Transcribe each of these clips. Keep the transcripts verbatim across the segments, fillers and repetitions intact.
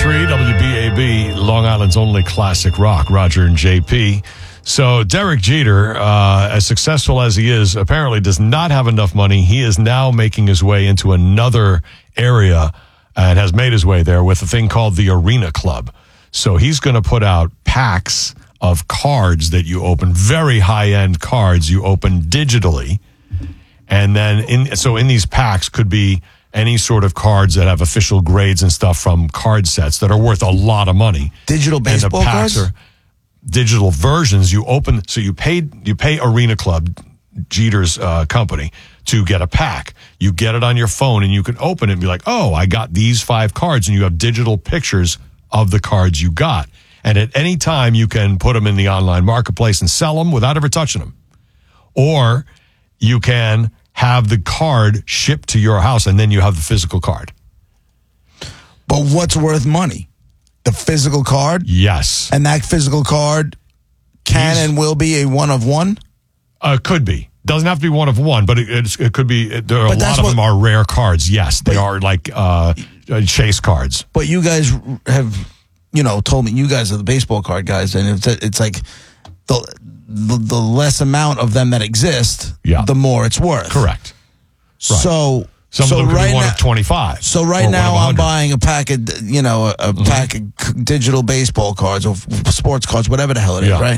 three W B A B, Long Island's only classic rock, Roger and J P. So Derek Jeter, uh, as successful as he is, apparently does not have enough money. He is now making his way into another area and has made his way there with a thing called the Arena Club. So he's going to put out packs of cards that you open, very high-end cards you open digitally. And then, in so in these packs could be any sort of cards that have official grades and stuff from card sets that are worth a lot of money. Digital baseball and the packs cards? Are digital versions. You open, so you paid, you pay Arena Club, Jeter's uh, company, to get a pack. You get it on your phone and you can open it and be like, oh, I got these five cards, and you have digital pictures of the cards you got. And at any time you can put them in the online marketplace and sell them without ever touching them. Or you can have the card shipped to your house and then you have the physical card. But what's worth money? The physical card? Yes. And that physical card can He's, and will be a one of one? Uh, could be. Doesn't have to be one of one, but it, it's, it could be. There are But a lot of what, them are rare cards. Yes, they are like uh, chase cards. But you guys have, you know, told me you guys are the baseball card guys, and it's, it's like the, the the less amount of them that exist, yeah. the more it's worth. Correct. Right. So some so of them could right be one now, of twenty-five. So right now I'm buying a pack of, you know, a, a mm-hmm. pack of digital baseball cards or sports cards, whatever the hell it is, yeah. right?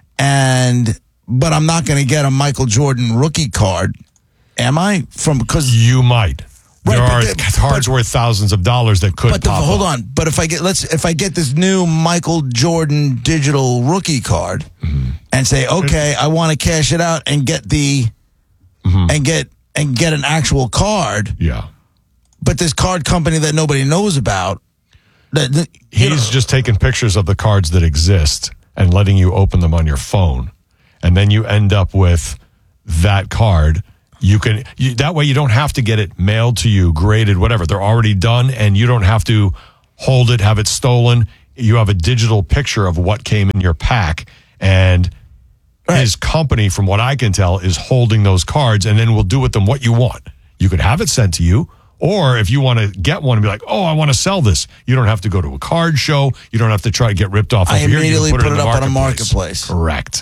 And but I'm not going to get a Michael Jordan rookie card, am I? From because you might. Right, there are the, cards but, worth thousands of dollars that could but the, pop hold up. on. But if I get let's if I get this new Michael Jordan digital rookie card mm-hmm. and say, okay, I want to cash it out and get the mm-hmm. and get and get an actual card. Yeah. But this card company that nobody knows about, that, that he's know, just taking pictures of the cards that exist and letting you open them on your phone, and then you end up with that card. You can you, that way you don't have to get it mailed to you, graded, whatever. They're already done, and you don't have to hold it, have it stolen. You have a digital picture of what came in your pack, and right. his company, from what I can tell, is holding those cards, and then will do with them what you want. You could have it sent to you, or if you want to get one and be like, oh, I want to sell this, you don't have to go to a card show. You don't have to try to get ripped off. I over immediately here. You put, put it, it up on a marketplace. marketplace. Correct.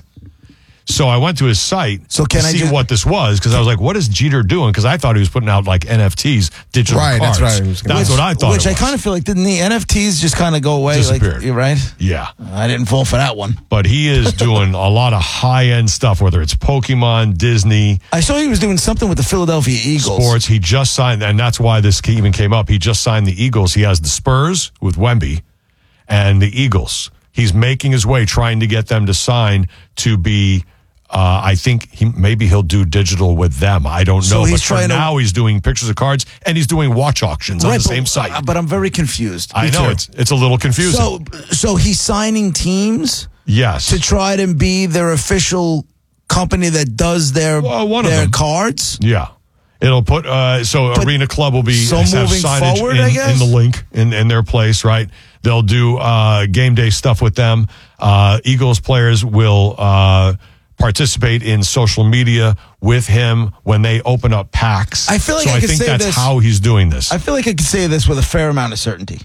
So I went to his site so can to I see just, what this was, because I was like, what is Jeter doing? Because I thought he was putting out like N F Ts, digital right, cards. That's right. That's which, what I thought Which it was. I kind of feel like, didn't the N F Ts just kind of go away? Disappeared. Like, you're right? Yeah. I didn't fall for that one. But he is doing a lot of high-end stuff, whether it's Pokemon, Disney. I saw he was doing something with the Philadelphia Eagles. Sports. He just signed, and that's why this even came up. He just signed the Eagles. He has the Spurs with Wemby and the Eagles. He's making his way, trying to get them to sign to be... Uh, I think he maybe he'll do digital with them. I don't so know. He's but for trying now, to, he's doing pictures of cards, and he's doing watch auctions right, on the but, same site. But I'm very confused. I Me know too. it's it's a little confusing. So, so he's signing teams, yes, to try to be their official company that does their well, one their of them. cards. Yeah, it'll put uh, so but, Arena Club will be so have moving signage forward, in, I guess? in the link in, in their place. Right, they'll do uh, game day stuff with them. Uh, Eagles players will. Uh, participate in social media with him when they open up packs. I feel like so I, I could think say that's this, how he's doing this. I feel like I could say this with a fair amount of certainty.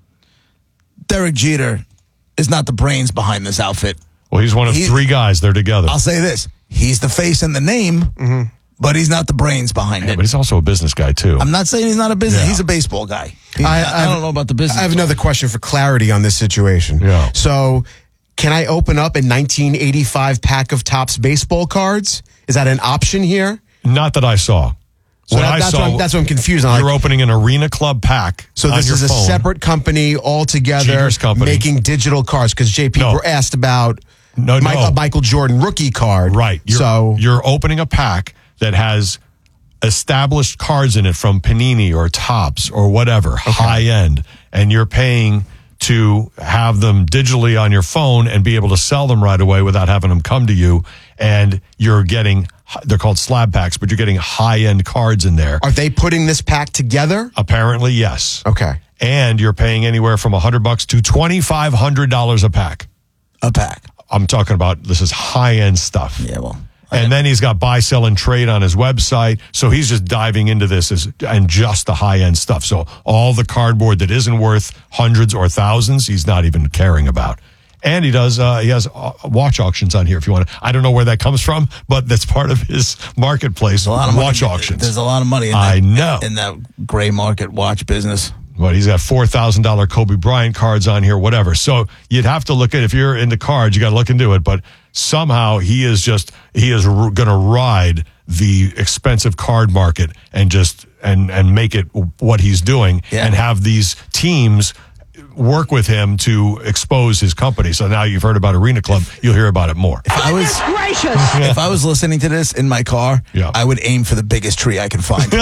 Derek Jeter is not the brains behind this outfit. Well, he's one of he, three guys. They're together. I'll say this. He's the face and the name, mm-hmm. but he's not the brains behind yeah, it. But he's also a business guy, too. I'm not saying he's not a business. Yeah. He's a baseball guy. He, I, I, I don't know about the business. I have another question for clarity on this situation. Yeah. So... can I open up a nineteen eighty-five pack of Topps baseball cards? Is that an option here? Not that I saw. So what that, I that's, saw, what I'm, that's what I'm confused on. You're Like, opening an Arena Club pack. so on this your is a phone. separate company altogether Jeter's company. making digital cards, because J P No. were asked about no, Mike, no. a Michael Jordan rookie card. Right. You're, so you're opening a pack that has established cards in it from Panini or Topps or whatever, okay. high end, and you're paying to have them digitally on your phone and be able to sell them right away without having them come to you. And you're getting, they're called slab packs, but you're getting high-end cards in there. Are they putting this pack together? Apparently, yes. Okay. And you're paying anywhere from one hundred bucks to twenty-five hundred dollars a pack. A pack. I'm talking about, this is high-end stuff. Yeah, well. And then he's got buy, sell, and trade on his website. So he's just diving into this as, and just the high-end stuff. So all the cardboard that isn't worth hundreds or thousands, he's not even caring about. And he does, uh, he has uh, watch auctions on here if you want to. I don't know where that comes from, but that's part of his marketplace, a lot of watch money. auctions. There's a lot of money in that, I know. in that gray market watch business. But he's got four thousand dollars Kobe Bryant cards on here, whatever. So you'd have to look at, if you're into cards, you got to look into it. But somehow he is just, he is r- going to ride the expensive card market and just, and, and make it what he's doing Yeah. and have these teams work with him to expose his company. So now you've heard about Arena Club, you'll hear about it more. If I was, if I was listening to this in my car, Yeah. I would aim for the biggest tree I can find.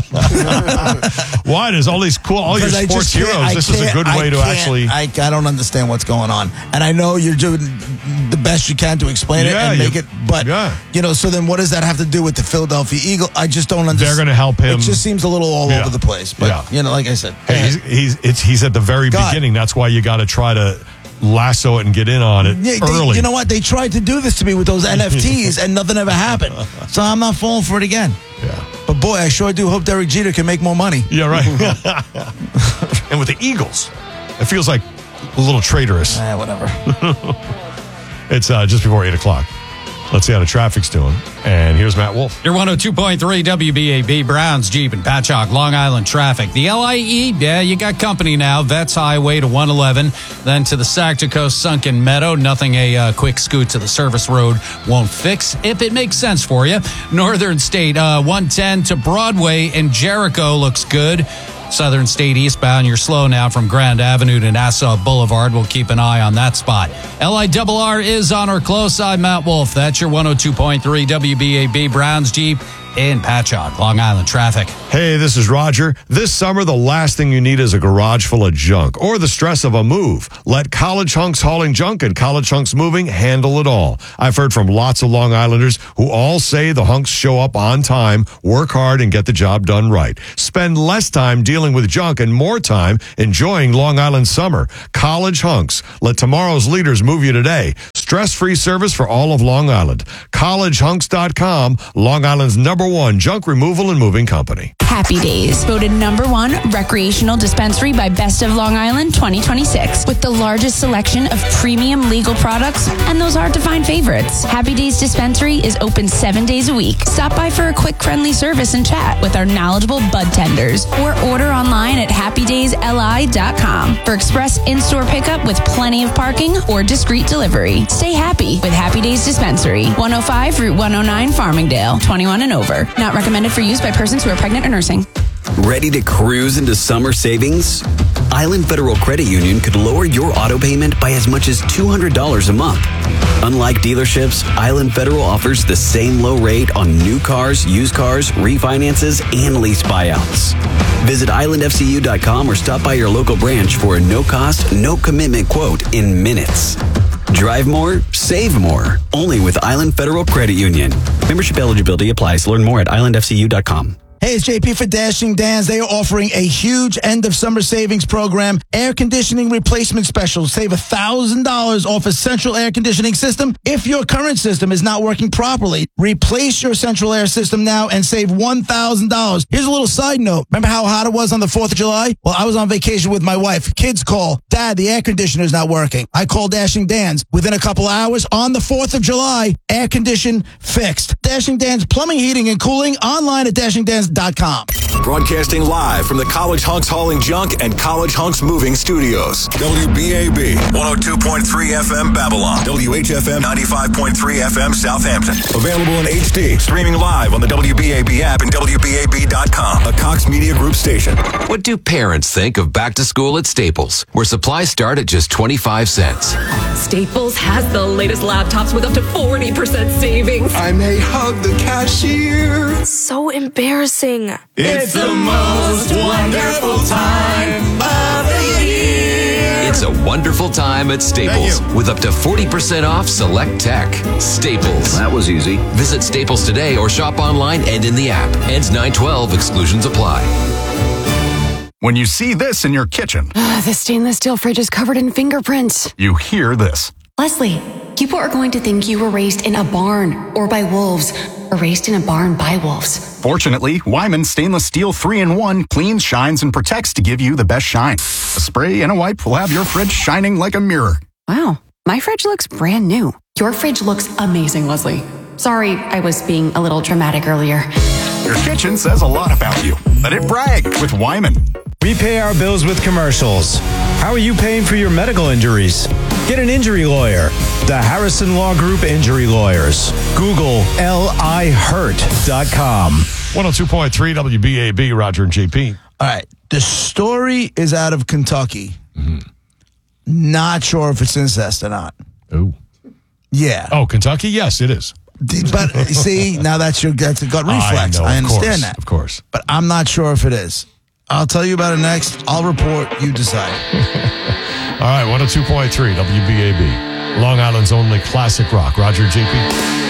Why? There's all these cool, all your Because I sports just can't- heroes. I This is a can't- good I way to can't- actually. I, I don't understand what's going on, and I know you're doing the best you can to explain Yeah, it and make you- it. But yeah. you know, so then what does that have to do with the Philadelphia Eagle? I just don't understand. They're gonna help him. It just seems a little all Yeah. over the place. But Yeah. you know, like I said, Hey, he's, he's, it's, he's at the very God. beginning. That's why you got to try to lasso it and get in on it Yeah, they- early. you know what? They tried to do this to me with those N F Ts, and nothing ever happened. So I'm not falling for it again. Yeah. But boy, I sure do hope Derek Jeter can make more money. Yeah, right. And with the Eagles, it feels like a little traitorous. Eh, whatever. It's uh, just before eight o'clock. Let's see how the traffic's doing. And here's Matt Wolf. Your one oh two point three W B A B, Browns, Jeep, and Patchogue, Long Island traffic. The L I E, yeah, you got company now. Vets Highway to one eleven, then to the Sactico Sunken Meadow. Nothing a uh, quick scoot to the service road won't fix, if it makes sense for you. Northern State, uh, one ten to Broadway and Jericho looks good. Southern State eastbound, you're slow now from Grand Avenue to Nassau Boulevard. We'll keep an eye on that spot. L I R R is on or close. I'm Matt Wolf. That's your one oh two point three W B A B, Browns, Jeep, and Patchogue, Long Island traffic. Hey, this is Roger. This summer, the last thing you need is a garage full of junk or the stress of a move. Let College Hunks Hauling Junk and College Hunks Moving handle it all. I've heard from lots of Long Islanders who all say the Hunks show up on time, work hard, and get the job done right. Spend less time dealing with junk and more time enjoying Long Island summer. College Hunks. Let tomorrow's leaders move you today. Stress-free service for all of Long Island. college hunks dot com, Long Island's number one junk removal and moving company. Happy Days, voted number one recreational dispensary by Best of Long Island twenty twenty-six, with the largest selection of premium legal products and those hard-to-find favorites. Happy Days Dispensary is open seven days a week. Stop by for a quick, friendly service and chat with our knowledgeable bud tenders, or order online at happy days l i dot com for express in-store pickup with plenty of parking or discreet delivery. Stay happy with Happy Days Dispensary, one oh five Route one oh nine, Farmingdale, twenty-one and over. Not recommended for use by persons who are pregnant or nursing. Ready to cruise into summer savings? Island Federal Credit Union could lower your auto payment by as much as two hundred dollars a month. Unlike dealerships, Island Federal offers the same low rate on new cars, used cars, refinances, and lease buyouts. Visit island f c u dot com or stop by your local branch for a no-cost, no-commitment quote in minutes. Drive more, save more. Only with Island Federal Credit Union. Membership eligibility applies. Learn more at island f c u dot com. Hey, it's J P for Dashing Dan's. They are offering a huge end of summer savings program, air conditioning replacement special. Save one thousand dollars off a central air conditioning system if your current system is not working properly. Replace your central air system now and save one thousand dollars. Here's a little side note. Remember how hot it was on the fourth of July? Well, I was on vacation with my wife. Kids call, Dad, the air conditioner's not working. I call Dashing Dan's. Within a couple hours on the fourth of July, air condition fixed. Dashing Dan's Plumbing, Heating, and Cooling, online at dashing dans dot com. Broadcasting live from the College Hunks Hauling Junk and College Hunks Moving Studios. W B A B one oh two point three F M Babylon. W H F M ninety-five point three F M Southampton. Available in H D. Streaming live on the W B A B app and W B A B dot com. A Cox Media Group station. What do parents think of back to school at Staples, where supplies start at just twenty-five cents? Staples has the latest laptops with up to forty percent savings. I may hug the cashier. So embarrassing. It's the most wonderful time of the year. It's a wonderful time at Staples with up to forty percent off select tech. Staples. That was easy. Visit Staples today or shop online and in the app. Ends nine twelve. Exclusions apply. When you see this in your kitchen, The stainless steel fridge is covered in fingerprints. you hear this. Leslie, people are going to think you were raised in a barn or by wolves, or raised in a barn by wolves. Fortunately, Wyman Stainless Steel three in one cleans, shines, and protects to give you the best shine. A spray and a wipe will have your fridge shining like a mirror. Wow, my fridge looks brand new. Your fridge looks amazing, Leslie. Sorry, I was being a little dramatic earlier. Your kitchen says a lot about you. Let it brag with Wyman. We pay our bills with commercials. How are you paying for your medical injuries? Get an injury lawyer. The Harrison Law Group Injury Lawyers. Google L I hurt dot com. one oh two point three W B A B, Roger and J P. All right. The story is out of Kentucky. Mm-hmm. Not sure if it's incest or not. Ooh. Yeah. Oh, Kentucky? Yes, it is. But see, now that's your that's a gut reflex. I, know, I understand course, that. Of course. But I'm not sure if it is. I'll tell you about it next. I'll report. You decide. All right, one oh two point three W B A B. Long Island's only classic rock. Roger and J P.